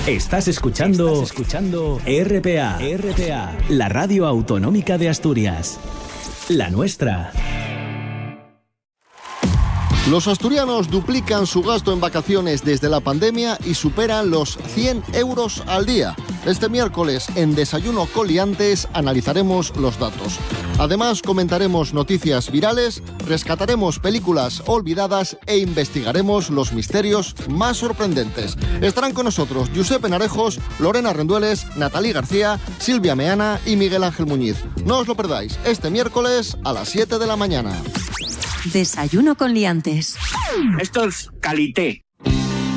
Estás escuchando RPA, la radio autonómica de Asturias. La nuestra. Los asturianos duplican su gasto en vacaciones desde la pandemia y superan los 100 euros al día. Este miércoles, en Desayuno con Liantes, analizaremos los datos. Además, comentaremos noticias virales, rescataremos películas olvidadas e investigaremos los misterios más sorprendentes. Estarán con nosotros Josep Penarejos, Lorena Rendueles, Natalí García, Silvia Meana y Miguel Ángel Muñiz. No os lo perdáis, este miércoles a las 7 de la mañana. Desayuno con Liantes. Esto es calité.